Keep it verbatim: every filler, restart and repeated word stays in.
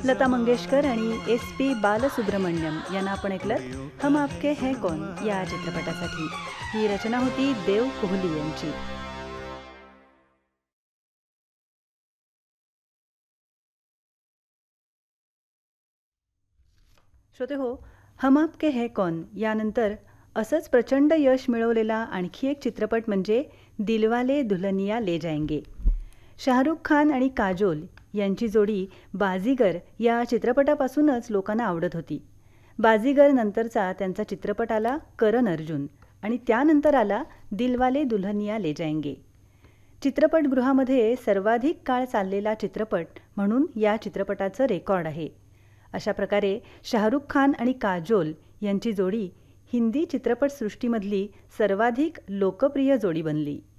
लता मंगेशकर आणि S P Balasubramaniam यांना आपण ऐकलं हम आपके है कौन या चित्रपटासाठी. ही रचना होती देव कोहली यांची. श्रोते हो, हम आपके है कौन यानंतर असंच प्रचंड यश मिळवलेला आणखी एक चित्रपट म्हणजे दिलवाले दुल्हनिया ले जाएंगे. शाहरुख खान आणि काजोल यांची जोडी बाजीगर या चित्रपटापासूनच लोकांना आवडत होती. बाजीगर नंतरचा त्यांचा चित्रपट आला करण अर्जुन आणि त्यानंतर आला दिलवाले दुल्हनिया ले जाएंगे. चित्रपटगृहामध्ये सर्वाधिक काळ चाललेला चित्रपट म्हणून या चित्रपटाचं रेकॉर्ड आहे. अशा प्रकारे शाहरुख खान आणि काजोल यांची जोडी हिंदी चित्रपटसृष्टीमधली सर्वाधिक लोकप्रिय जोडी बनली.